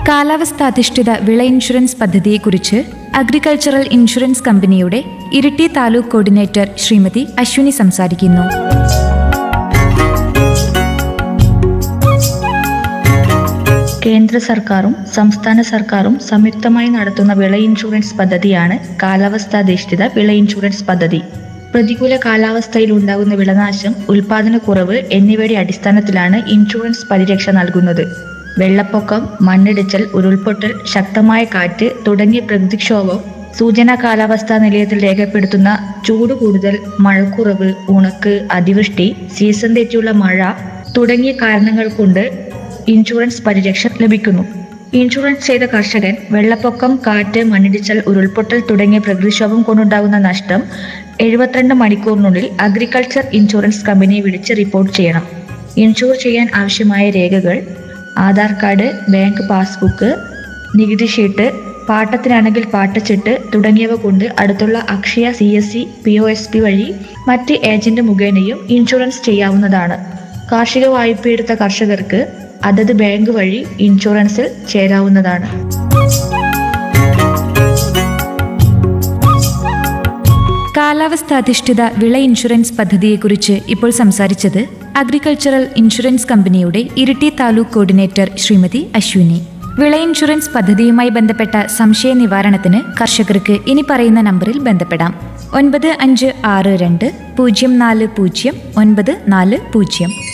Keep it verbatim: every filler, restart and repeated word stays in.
കാലാവസ്ഥാധിഷ്ഠിത വിള ഇൻഷുറൻസ് പദ്ധതിയെക്കുറിച്ച് agricultural insurance കമ്പനിയുടെ ഇരിട്ടി താലൂക്ക് കോർഡിനേറ്റർ ശ്രീമതി അശ്വിനി സംസാരിക്കുന്നു. കേന്ദ്ര സർക്കാരും സംസ്ഥാന സർക്കാരും സംയുക്തമായി നടത്തുന്ന വിള ഇൻഷുറൻസ് പദ്ധതിയാണ് കാലാവസ്ഥാധിഷ്ഠിത വിള ഇൻഷുറൻസ് പദ്ധതി. പ്രതികൂല കാലാവസ്ഥയിൽ ഉണ്ടാകുന്ന വിളനാശം, ഉൽപാദനക്കുറവ് എന്നിവയുടെ അടിസ്ഥാനത്തിലാണ് ഇൻഷുറൻസ് പരിരക്ഷ നൽകുന്നത്. വെള്ളപ്പൊക്കം, മണ്ണിടിച്ചൽ, ഉരുൾപൊട്ടൽ, ശക്തമായ കാറ്റ് തുടങ്ങിയ പ്രകൃതിക്ഷോഭം, സൂചനാ കാലാവസ്ഥാ നിലയത്തിൽ രേഖപ്പെടുത്തുന്ന ചൂട് കൂടുതൽ, മഴക്കുറവ്, ഉണക്ക്, അതിവൃഷ്ടി, സീസൺ തെറ്റിയുള്ള മഴ തുടങ്ങിയ കാരണങ്ങൾ കൊണ്ട് ഇൻഷുറൻസ് പരിരക്ഷ ലഭിക്കുന്നു. ഇൻഷുറൻസ് ചെയ്ത കർഷകൻ വെള്ളപ്പൊക്കം, കാറ്റ്, മണ്ണിടിച്ചൽ, ഉരുൾപൊട്ടൽ തുടങ്ങിയ പ്രകൃതിക്ഷോഭം കൊണ്ടുണ്ടാകുന്ന നഷ്ടം എഴുപത്തിരണ്ട് മണിക്കൂറിനുള്ളിൽ അഗ്രികൾച്ചർ ഇൻഷുറൻസ് കമ്പനിയെ വിളിച്ച് റിപ്പോർട്ട് ചെയ്യണം. ഇൻഷുർ ചെയ്യാൻ ആവശ്യമായ രേഖകൾ: ആധാർ കാർഡ്, ബാങ്ക് പാസ്ബുക്ക്, നികുതി ഷീറ്റ്, പാട്ടത്തിനാണെങ്കിൽ പാട്ടച്ചിട്ട് തുടങ്ങിയവ കൊണ്ട് അടുത്തുള്ള Akshaya, C S C, P O S P വഴി മറ്റ് ഏജന്റ് മുഖേനയും ഇൻഷുറൻസ് ചെയ്യാവുന്നതാണ്. കാർഷിക വായ്പയെടുത്ത കർഷകർക്ക് അതത് ബാങ്ക് വഴി ഇൻഷുറൻസിൽ ചേരാവുന്നതാണ്. കാലാവസ്ഥാധിഷ്ഠിത വിള ഇൻഷുറൻസ് പദ്ധതിയെക്കുറിച്ച് ഇപ്പോൾ സംസാരിച്ചത് അഗ്രികൾച്ചറൽ ഇൻഷുറൻസ് കമ്പനിയുടെ ഇരിട്ടി താലൂക്ക് കോർഡിനേറ്റർ ശ്രീമതി അശ്വിനി. വിള ഇൻഷുറൻസ് പദ്ധതിയുമായി ബന്ധപ്പെട്ട സംശയ നിവാരണത്തിന് കർഷകർക്ക് ഇനി പറയുന്ന നമ്പറിൽ ബന്ധപ്പെടാം: ഒൻപത് അഞ്ച് ആറ് രണ്ട് പൂജ്യം നാല് പൂജ്യം ഒൻപത് നാല് പൂജ്യം.